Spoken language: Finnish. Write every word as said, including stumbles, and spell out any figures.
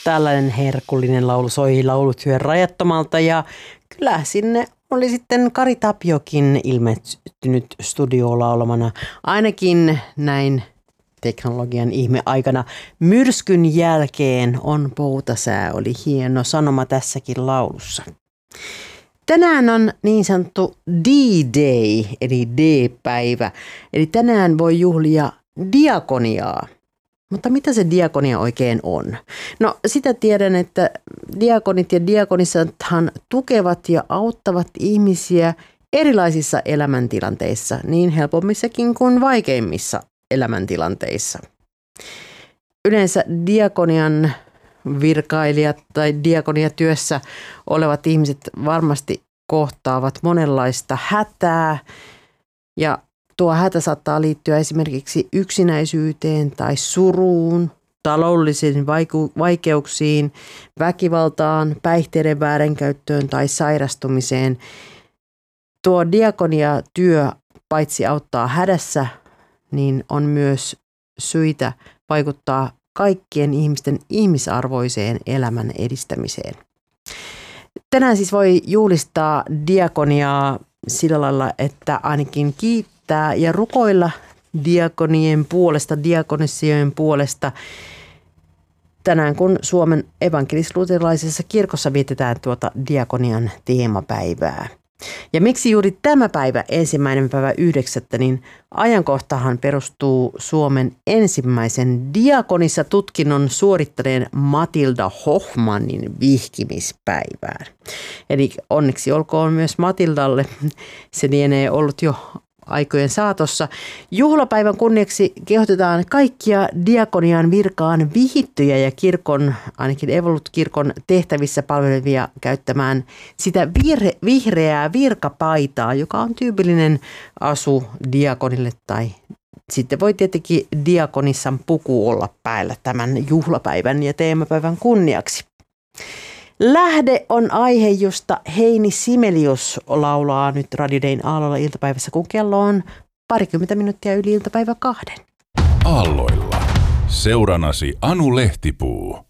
tällainen herkullinen laulu soi Laulutyön rajattomalta ja kyllä sinne oli sitten Kari Tapiokin ilmestynyt studioon laulamana, ainakin näin teknologian ihme aikana. Myrskyn jälkeen on poutasää, oli hieno sanoma tässäkin laulussa. Tänään on niin sanottu D-Day, eli D-päivä, eli tänään voi juhlia diakoniaa. Mutta mitä se diakonia oikein on? No sitä tiedän, että diakonit ja diakonisathan tukevat ja auttavat ihmisiä erilaisissa elämäntilanteissa, niin helpommissakin kuin vaikeimmissa elämäntilanteissa. Yleensä diakonian virkailijat tai diakoniatyössä olevat ihmiset varmasti kohtaavat monenlaista hätää ja tuo hätä saattaa liittyä esimerkiksi yksinäisyyteen tai suruun, taloudellisiin vaikeuksiin, väkivaltaan, päihteiden väärinkäyttöön tai sairastumiseen. Tuo diakoniatyö paitsi auttaa hädässä, niin on myös syitä vaikuttaa kaikkien ihmisten ihmisarvoiseen elämän edistämiseen. Tänään siis voi juhlistaa diakoniaa sillä lailla, että ainakin kiittää ja rukoilla diakonien puolesta, diakonissiojen puolesta. Tänään kun Suomen evankelis-luterilaisessa kirkossa vietetään tuota diakonian teemapäivää. Ja miksi juuri tämä päivä, ensimmäinen päivä yhdeksättä, niin ajankohtahan perustuu Suomen ensimmäisen diakonissa tutkinnon suorittaneen Matilda Hoffmannin vihkimispäivään. Eli onneksi olkoon myös Matildalle, se lienee ollut jo aikojen saatossa. Juhlapäivän kunniaksi kehotetaan kaikkia diakonian virkaan vihittyjä ja kirkon, ainakin Evolut-kirkon tehtävissä palvelevia käyttämään sitä vir- vihreää virkapaitaa, joka on tyypillinen asu diakonille tai sitten voi tietenkin diakonissan puku olla päällä tämän juhlapäivän ja teemapäivän kunniaksi. Lähde on aihe, josta Heini Simelius laulaa nyt Radio Dayn Aalloilla iltapäivässä, kun kello on parikymmentä minuuttia yli iltapäivä kahden. Aalloilla. Seuranasi Anu Lehtipuu.